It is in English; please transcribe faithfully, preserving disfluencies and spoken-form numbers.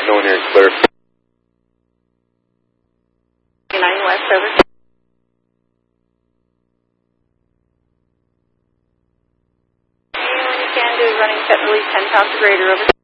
showing here clear. nine West, over. And you can do running set release ten pounds or greater, over.